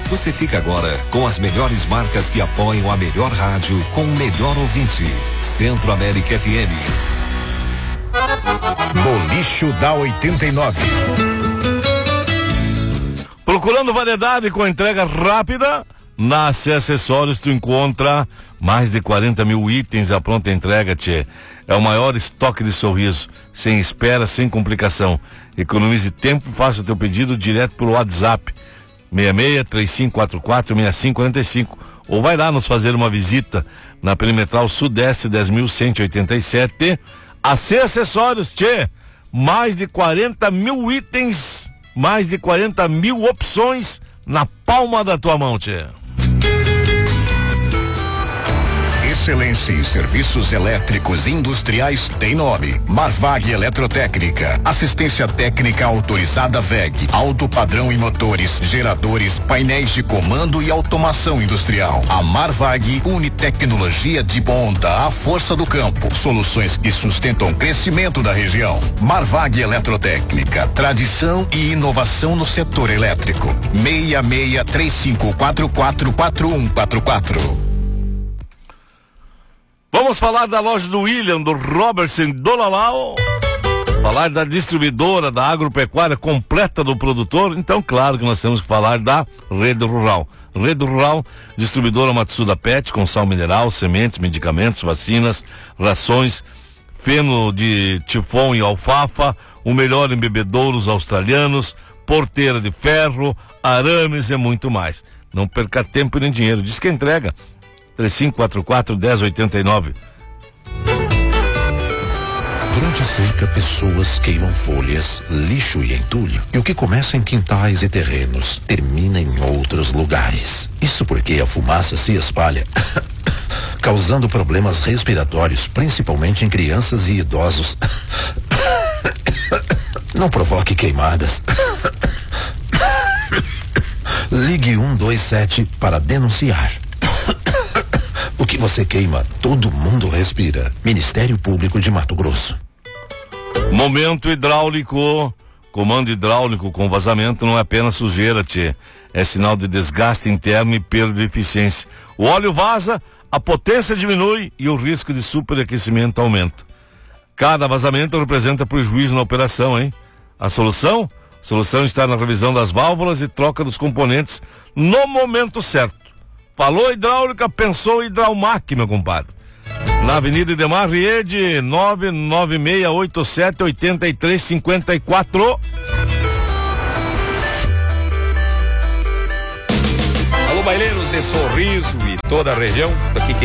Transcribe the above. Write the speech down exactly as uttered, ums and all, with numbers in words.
Você fica agora com as melhores marcas que apoiam a melhor rádio com o melhor ouvinte. Centro América F M. Bolicho da oitenta e nove. Procurando variedade com entrega rápida? Na C Acessórios tu encontra mais de quarenta mil itens à pronta entrega, tchê. É o maior estoque de sorriso, sem espera, sem complicação. Economize tempo, faça teu pedido direto pelo WhatsApp seis seis, três cinco quatro quatro, seis cinco quatro cinco, ou vai lá nos fazer uma visita na Perimetral Sudeste dez mil cento e oitenta e sete. A C Acessórios, tchê, mais de quarenta mil itens, mais de quarenta mil opções na palma da tua mão, tchê. Excelência em serviços elétricos industriais tem nome. Marvag Eletrotécnica. Assistência técnica autorizada V E G. Alto padrão em motores, geradores, painéis de comando e automação industrial. A Marvag une tecnologia de ponta à força do campo. Soluções que sustentam o crescimento da região. Marvag Eletrotécnica. Tradição e inovação no setor elétrico. seis seis, três cinco quatro quatro, quatro um quatro quatro. Vamos falar da loja do William, do Robertson, do Lalau. Falar da distribuidora, da agropecuária completa do produtor. Então, claro que nós temos que falar da Rede Rural. Rede Rural, distribuidora Matsuda Pet, com sal mineral, sementes, medicamentos, vacinas, rações, feno de tifon e alfafa, o melhor em bebedouros australianos, porteira de ferro, arames e muito mais. Não perca tempo nem dinheiro. Diz que entrega. três cinco quatro quatro, um zero oito nove. Durante a seca, pessoas queimam folhas, lixo e entulho. E o que começa em quintais e terrenos, termina em outros lugares. Isso porque a fumaça se espalha, causando problemas respiratórios, principalmente em crianças e idosos. Não provoque queimadas. Ligue um dois sete para denunciar. O que você queima, todo mundo respira. Ministério Público de Mato Grosso. Momento hidráulico. Comando hidráulico com vazamento não é apenas sujeira, tchê. É sinal de desgaste interno e perda de eficiência. O óleo vaza, a potência diminui e o risco de superaquecimento aumenta. Cada vazamento representa prejuízo na operação, hein? A solução? A solução está na revisão das válvulas e troca dos componentes no momento certo. Falou hidráulica, pensou Hidraumac, meu compadre. Na Avenida Idemar Riede, nove nove seis oito sete oito três cinco quatro. Alô, baileiros de Sorriso e toda a região. Aqui quem